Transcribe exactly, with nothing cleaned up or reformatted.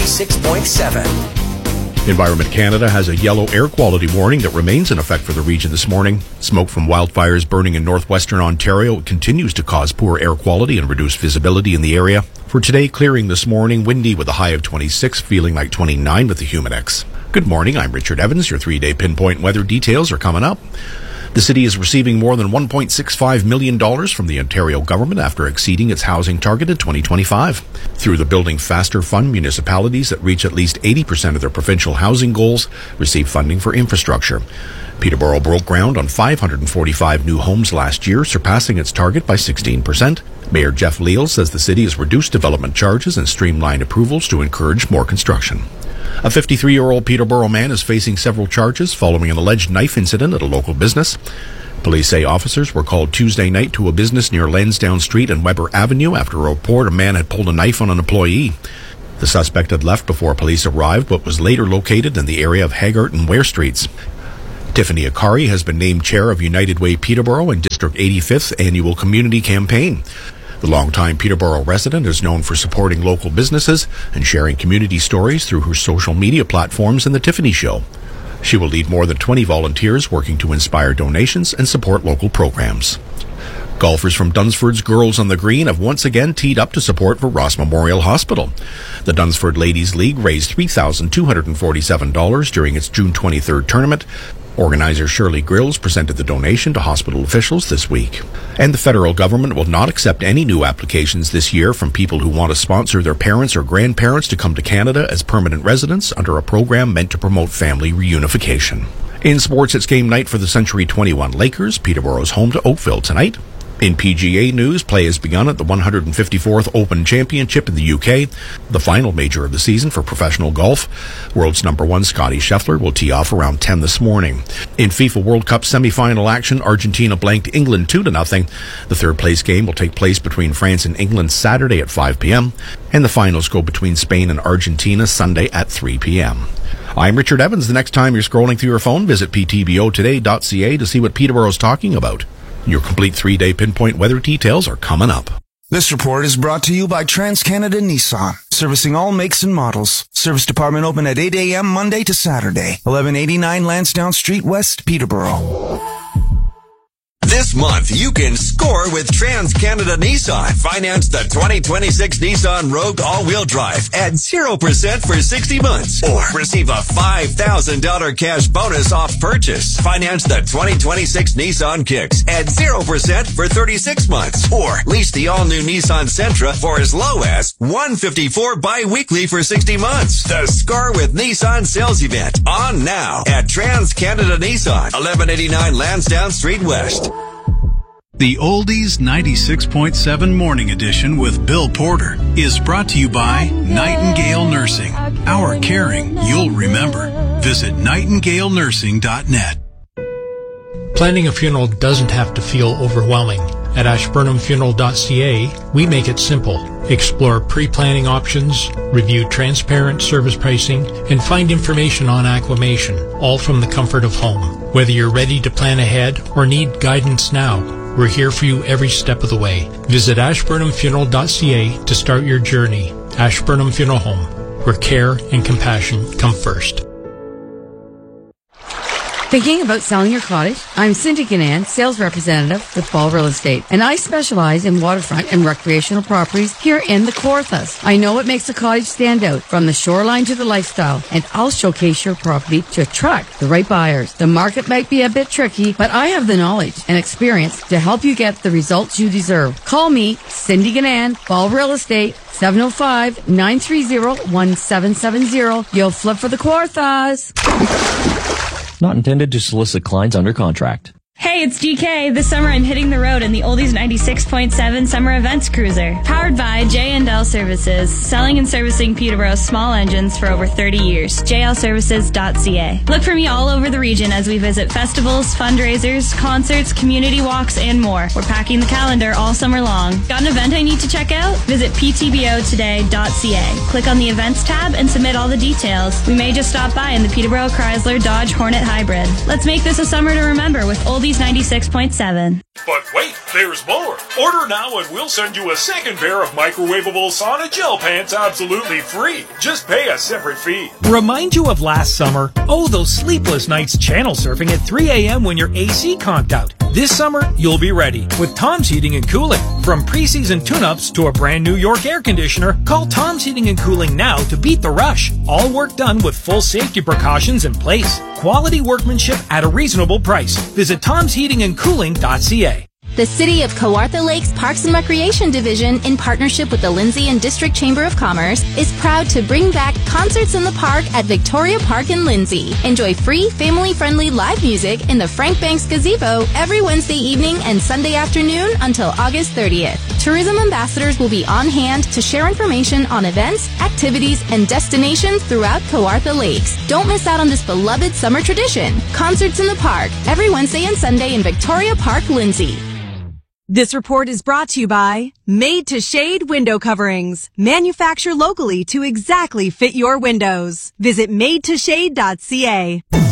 ninety-six point seven. Environment Canada has a yellow air quality warning that remains in effect for the region this morning. Smoke from wildfires burning in northwestern Ontario continues to cause poor air quality and reduce visibility in the area. For today, clearing this morning, windy with a high of twenty-six, feeling like twenty-nine with the Humidex. Good morning, I'm Richard Evans. Your three-day pinpoint weather details are coming up. The city is receiving more than one point six five million dollars from the Ontario government after exceeding its housing target in twenty twenty-five. Through the Building Faster Fund, municipalities that reach at least eighty percent of their provincial housing goals receive funding for infrastructure. Peterborough broke ground on five hundred forty-five new homes last year, surpassing its target by sixteen percent. Mayor Jeff Leal says the city has reduced development charges and streamlined approvals to encourage more construction. A fifty-three-year-old Peterborough man is facing several charges following an alleged knife incident at a local business. Police say officers were called Tuesday night to a business near Lansdowne Street and Weber Avenue after a report a man had pulled a knife on an employee. The suspect had left before police arrived, but was later located in the area of Haggart and Ware Streets. Tiffany Akari has been named chair of United Way Peterborough and District eighty-fifth Annual Community Campaign. The longtime Peterborough resident is known for supporting local businesses and sharing community stories through her social media platforms and The Tiffany Show. She will lead more than twenty volunteers working to inspire donations and support local programs. Golfers from Dunsford's Girls on the Green have once again teed up to support for Ross Memorial Hospital. The Dunsford Ladies League raised three thousand two hundred forty-seven dollars during its June twenty-third tournament. Organizer Shirley Grills presented the donation to hospital officials this week. And the federal government will not accept any new applications this year from people who want to sponsor their parents or grandparents to come to Canada as permanent residents under a program meant to promote family reunification. In sports, it's game night for the Century twenty-one Lakers. Peterborough's home to Oakville tonight. In P G A news, play has begun at the one hundred fifty-fourth Open Championship in the U K, the final major of the season for professional golf. World's number one Scottie Scheffler will tee off around ten this morning. In FIFA World Cup semi-final action, Argentina blanked England two to nothing. The third place game will take place between France and England Saturday at five p.m. and the finals go between Spain and Argentina Sunday at three p.m. I'm Richard Evans. The next time you're scrolling through your phone, visit p t b o today dot c a to see what Peterborough's talking about. Your complete three-day pinpoint weather details are coming up. This report is brought to you by TransCanada Nissan, servicing all makes and models. Service department open at eight a.m. Monday to Saturday. eleven eighty-nine Lansdowne Street West, Peterborough. This month, you can score with TransCanada Nissan. Finance the twenty twenty-six Nissan Rogue all-wheel drive at zero percent for sixty months. Or receive a five thousand dollars cash bonus off purchase. Finance the twenty twenty-six Nissan Kicks at zero percent for thirty-six months. Or lease the all-new Nissan Sentra for as low as one hundred fifty-four dollars bi-weekly for sixty months. The Score with Nissan sales event on now at TransCanada Nissan, eleven eighty-nine Lansdowne Street West. The Oldies ninety-six point seven Morning Edition with Bill Porter is brought to you by Nightingale Nursing. Our caring you'll remember. Visit nightingale nursing dot net. Planning a funeral doesn't have to feel overwhelming. At ashburnham funeral dot c a, we make it simple. Explore pre-planning options, review transparent service pricing, and find information on acclimation, all from the comfort of home. Whether you're ready to plan ahead or need guidance now, we're here for you every step of the way. Visit ashburnham funeral dot c a to start your journey. Ashburnham Funeral Home, where care and compassion come first. Thinking about selling your cottage? I'm Cindy Gannan, sales representative with Ball Real Estate, and I specialize in waterfront and recreational properties here in the Kawarthas. I know what makes a cottage stand out, from the shoreline to the lifestyle, and I'll showcase your property to attract the right buyers. The market might be a bit tricky, but I have the knowledge and experience to help you get the results you deserve. Call me, Cindy Gannan, Ball Real Estate, seven oh five, nine three zero, one seven seven zero. You'll flip for the Kawarthas. Not intended to solicit clients under contract. Hey, it's D K. This summer I'm hitting the road in the Oldies ninety-six point seven Summer Events Cruiser. Powered by J and L Services, selling and servicing Peterborough's small engines for over thirty years. j l services dot c a. Look for me all over the region as we visit festivals, fundraisers, concerts, community walks, and more. We're packing the calendar all summer long. Got an event I need to check out? Visit p t b o today dot c a. Click on the Events tab and submit all the details. We may just stop by in the Peterborough Chrysler Dodge Hornet Hybrid. Let's make this a summer to remember with Oldies Oldies ninety-six point seven. But wait, there's more. Order now and we'll send you a second pair of microwavable sauna gel pants absolutely free. Just pay a separate fee. Remind you of last summer? Oh, those sleepless nights channel surfing at three a.m. when your A C conked out. This summer, you'll be ready with Tom's Heating and Cooling. From preseason tune-ups to a brand new York air conditioner, call Tom's Heating and Cooling now to beat the rush. All work done with full safety precautions in place. Quality workmanship at a reasonable price. Visit toms heating and cooling dot c a. The City of Kawartha Lakes Parks and Recreation Division, in partnership with the Lindsay and District Chamber of Commerce, is proud to bring back Concerts in the Park at Victoria Park in Lindsay. Enjoy free, family-friendly live music in the Frank Banks Gazebo every Wednesday evening and Sunday afternoon until August thirtieth. Tourism ambassadors will be on hand to share information on events, activities, and destinations throughout Kawartha Lakes. Don't miss out on this beloved summer tradition. Concerts in the Park, every Wednesday and Sunday in Victoria Park, Lindsay. This report is brought to you by Made to Shade Window Coverings. Manufacture locally to exactly fit your windows. Visit made to shade dot c a.